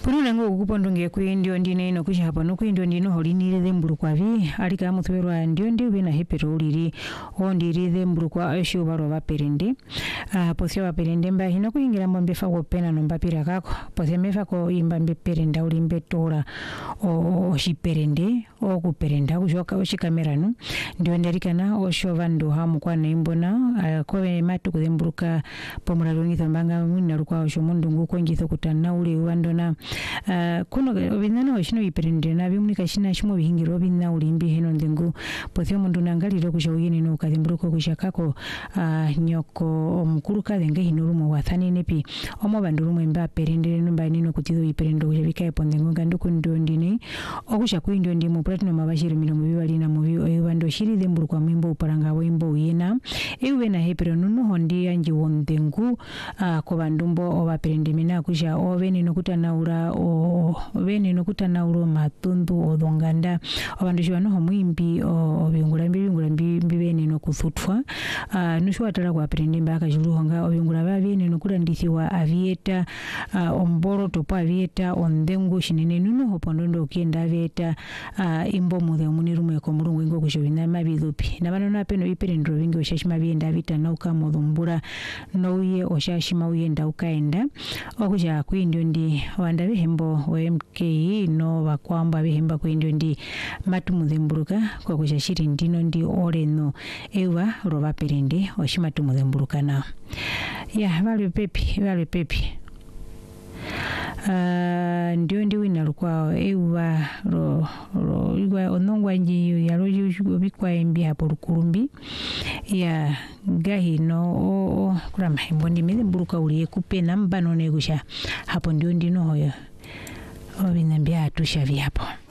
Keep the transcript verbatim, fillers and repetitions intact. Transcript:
Ponona ngo kupondonge kuindio ndine ino kusha hapa no kuindio ndino holinire themburu kwa vi alika mutwerwa ndio ndio bina hepero liri ondiri themburu kwa asho baro baperende ah posio baperende mba hino kuingira mbambe fa gopena no mbapira kako posio mefa ko imbambe perenda ulimbe tora o shiperende o kuperenda kujoka oshikamera no ndio ndarikana osho vando hamu kwa nembona ko matu kuthemburuka pomura lungitho mbanga mwina rukwa osho mundu nguko ngitho kutana ule wandona Uh, kuno binana washino biperende na bimunika shina shimo bihingiro binna ulimbi hino ndengu pothyo mundu nangaliro kushawini no kadimburuko kushakako uh, nyoko omukuluka denge hino rumo wathani nepi omo banduru mwemba perende numba nino kutizo biperendo kushabika epondengo ngando kundo ndini okusha kuindo ndi mu platinum abashiri mino mu bibali na mu bibando shiri demburu kwa mwimbo uparanga wimbo yena ewe na hepero nuno hondi anji wondengu uh, ko bandumbo oba perende mina kusha oveni no kutanaura o bene no kutanauro matundu odonganda abandu shwana ho mwimbi o bingura mbingura mbibene no kuthutwa uh, nushwa tala kwa prende mbaka juluhonga obingura babene no kurandithiwa avieta uh, omboro topa avieta ondengo shinene nuno hopondondo kienda avieta uh, imbo mudhe omunirume ko mulungu ingo kushobina mabidhupi nabano napeno iperendro bingi oshashima bienda vita nauka modumbura nouye oshashima uyenda ukaenda okuja kuindio ndi wanda bihembo wa M K no bakwamba bihemba kuindio ndi matu mudhemburuka kwa kushashiri ndino ndi oreno ewa roba perende oshimatu mudhemburuka na ya vale pepi vale pepi Uh, ndio ndi wina lukwa ewa ro ro igwa onongwa nji ya roji bikwa embi hapo lukulumbi ya gahi no o, o kula mahembo ndi mburuka uliye kupena mbano negusha hapo ndio ndino hoyo obinambia atusha vi hapo.